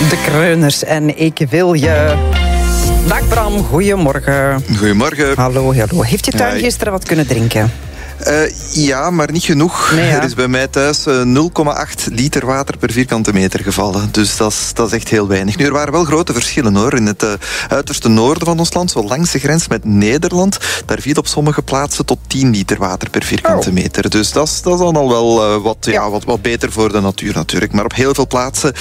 De Kreuners en ik wil je. Dag Bram, goedemorgen. Goedemorgen. Hallo. Heeft je tuin gisteren wat kunnen drinken? Ja, maar niet genoeg. Nee, ja. Er is bij mij thuis 0,8 liter water per vierkante meter gevallen. Dus dat is echt heel weinig. Nu, er waren wel grote verschillen hoor. In het uiterste noorden van ons land, zo langs de grens met Nederland, daar viel op sommige plaatsen tot 10 liter water per vierkante meter. Dus dat is dan al wel wat beter voor de natuur natuurlijk. Maar op heel veel plaatsen,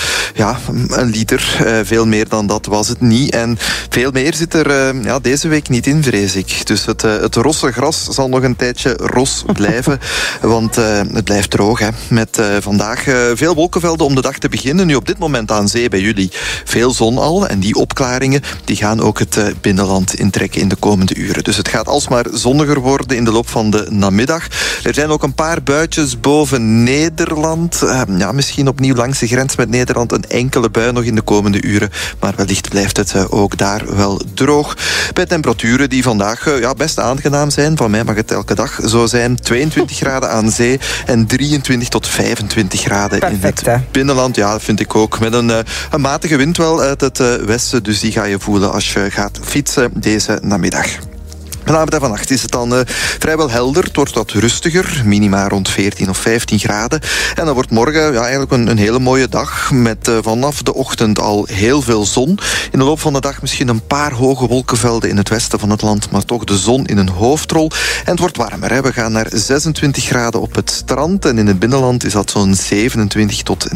een liter, veel meer dan dat was het niet. En veel meer zit er deze week niet in, vrees ik. Dus het rosse gras zal nog een tijdje ros blijven, want het blijft droog. Hè. Met vandaag veel wolkenvelden om de dag te beginnen. Nu op dit moment aan zee bij jullie veel zon al. En die opklaringen die gaan ook het binnenland intrekken in de komende uren. Dus het gaat alsmaar zonniger worden in de loop van de namiddag. Er zijn ook een paar buitjes boven Nederland. Misschien opnieuw langs de grens met Nederland een enkele bui nog in de komende uren. Maar wellicht blijft het ook daar wel droog. Bij temperaturen die vandaag best aangenaam zijn. Van mij mag het elke dag zo zijn. 22 graden aan zee en 23 tot 25 graden perfect, in het binnenland. Ja, dat vind ik ook. Met een matige wind wel uit het westen. Dus die ga je voelen als je gaat fietsen deze namiddag. Vanavond en vannacht is het dan vrijwel helder. Het wordt wat rustiger. Minima rond 14 of 15 graden. En dan wordt morgen eigenlijk een hele mooie dag. Met vanaf de ochtend al heel veel zon. In de loop van de dag misschien een paar hoge wolkenvelden in het westen van het land. Maar toch de zon in een hoofdrol. En het wordt warmer. Hè. We gaan naar 26 graden op het strand. En in het binnenland is dat zo'n 27 tot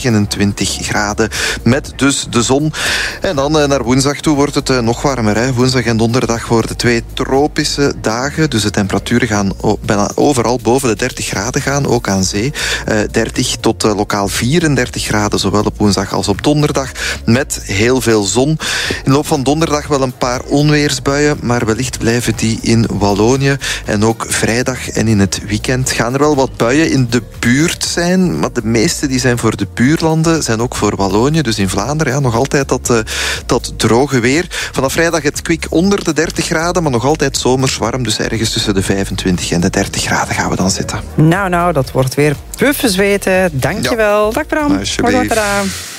29 graden. Met dus de zon. En dan naar woensdag toe wordt het nog warmer. Hè. Woensdag en donderdag worden 2 tropische dagen. Dus de temperaturen gaan bijna overal boven de 30 graden gaan, ook aan zee. 30 tot lokaal 34 graden, zowel op woensdag als op donderdag. Met heel veel zon. In de loop van donderdag wel een paar onweersbuien, maar wellicht blijven die in Wallonië. En ook vrijdag en in het weekend gaan er wel wat buien in de buurt zijn. Maar de meeste die zijn voor de buurlanden, zijn ook voor Wallonië. Dus in Vlaanderen nog altijd dat droge weer. Vanaf vrijdag het kwik onder de 30 graden, maar nog altijd zomers warm, dus ergens tussen de 25 en de 30 graden gaan we dan zitten. Nou, dat wordt weer puffen zweten. Dankjewel. Dag Bram. Alsjeblieft.